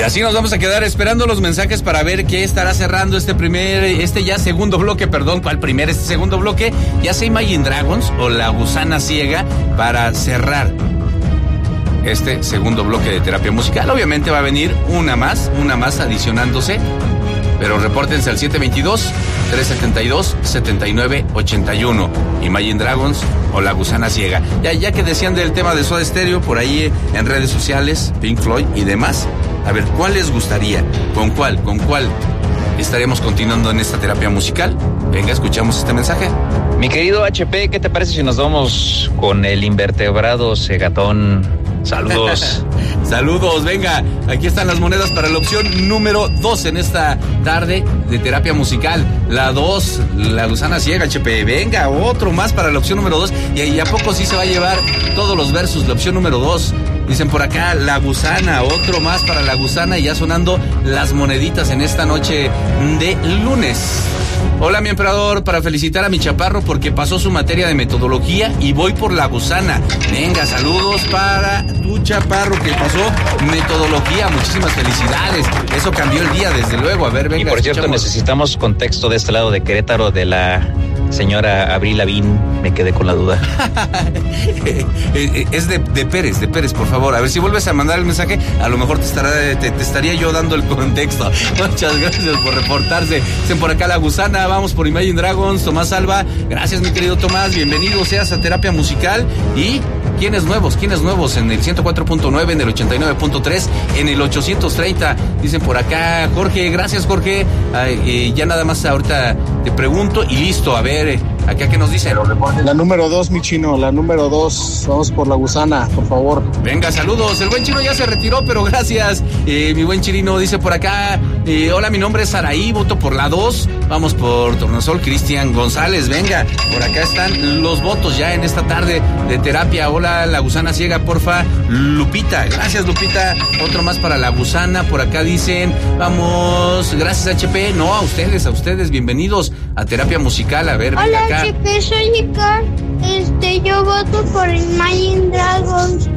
así nos vamos a quedar esperando los mensajes para ver qué estará cerrando este ya segundo bloque, perdón, ¿cuál primero? Este segundo bloque, ya sea Imagine Dragons o La Gusana Ciega para cerrar este segundo bloque de terapia musical. Obviamente va a venir una más adicionándose, pero repórtense al 722-372-7981. Imagine Dragons o La Gusana Ciega. Ya que decían del tema de Soda Stereo por ahí en redes sociales, Pink Floyd y demás, a ver, ¿cuál les gustaría? ¿Con cuál estaremos continuando en esta terapia musical? Venga, escuchamos este mensaje. Mi querido HP, ¿qué te parece si nos vamos con el invertebrado Segatón? Saludos. Saludos, venga, aquí están las monedas para la opción número 2 en esta tarde de terapia musical. La 2, La Gusana Ciega, HP. Venga, otro más para la opción número 2. Y a poco sí se va a llevar todos los versos, la opción número 2. Dicen por acá, La Gusana, otro más para La Gusana, y ya sonando las moneditas en esta noche de lunes. Hola, mi emperador, para felicitar a mi chaparro porque pasó su materia de metodología y voy por La Gusana. Venga, saludos para tu chaparro que pasó metodología. Muchísimas felicidades. Eso cambió el día, desde luego. A ver, venga. Y por cierto, necesitamos contexto de este lado de Querétaro de la señora Avril Lavigne. Me quedé con la duda. Es de Pérez, por favor. A ver, si vuelves a mandar el mensaje, a lo mejor te estaría yo dando el contexto. Muchas gracias por reportarse. Dicen por acá La Gusana, vamos por Imagine Dragons. Tomás Alba, gracias mi querido Tomás. Bienvenido seas a Terapia Musical. Y ¿quiénes nuevos? En el 104.9, en el 89.3, en el 830. Dicen por acá, Jorge, gracias Jorge. Ya nada más ahorita te pregunto y listo. A ver, acá que nos dicen. La número 2, mi chino, la número 2. Vamos por La Gusana, por favor. Venga, saludos. El buen chino ya se retiró, pero gracias. Mi buen chirino dice por acá, hola, mi nombre es Saraí, voto por la 2. Vamos por Tornasol, Cristian González. Venga, por acá están los votos ya en esta tarde de terapia. Hola, La Gusana Ciega, porfa. Lupita, gracias Lupita. Otro más para La Gusana. Por acá dicen, vamos, gracias HP. No, a ustedes, bienvenidos a Terapia Musical. A ver, hola acá. HP, soy Icar. Yo voto por Imagine Dragons.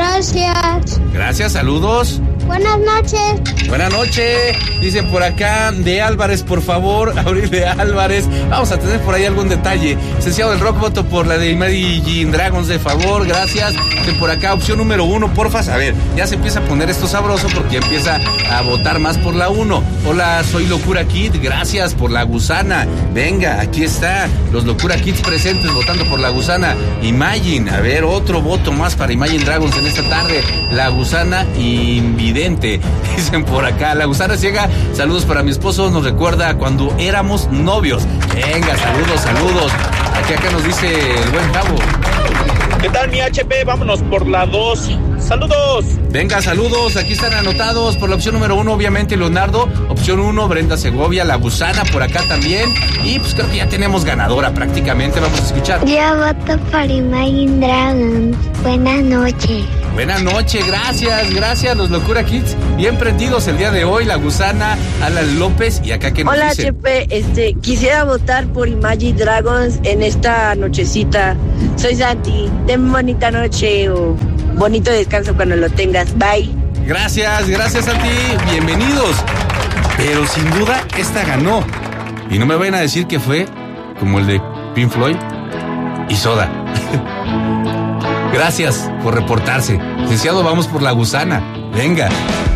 Gracias, saludos. Buenas noches. Buenas noches. Dicen por acá, de Álvarez, por favor, Abril de Álvarez. Vamos a tener por ahí algún detalle. Licenciado del Rock, voto por la de Imagine Dragons, de favor, gracias. Dicen por acá, opción número 1, porfas. A ver, ya se empieza a poner esto sabroso porque ya empieza a votar más por la 1. Hola, soy Locura Kid, gracias por La Gusana. Venga, aquí está, los Locura Kids presentes votando por La Gusana. Imagine, a ver, otro voto más para Imagine Dragons en esta tarde. La Gusana Invidente. Dicen por acá, La Gusana Ciega, saludos para mi esposo, nos recuerda cuando éramos novios. Venga, saludos. Acá nos dice el buen Cabo. ¿Qué tal, mi HP? Vámonos por la 2. ¡Saludos! Venga, saludos. Aquí están anotados por la opción número 1, obviamente, Leonardo. Opción 1, Brenda Segovia. La Gusana por acá también. Y pues creo que ya tenemos ganadora prácticamente. Vamos a escuchar. Yo voto por Imagine Dragons. Buenas noches. Buenas noches, gracias, los Locura Kids. Bien prendidos el día de hoy. La Gusana, Alan López. Y acá que nos hola, dice. HP, quisiera votar por Imagine Dragons en esta nochecita. Soy Santi. Ten bonita noche o bonito descanso cuando lo tengas. Bye. Gracias a ti. Bienvenidos. Pero sin duda, esta ganó. Y no me vayan a decir que fue como el de Pink Floyd y Soda. Gracias por reportarse. Licenciado, vamos por La Gusana. Venga.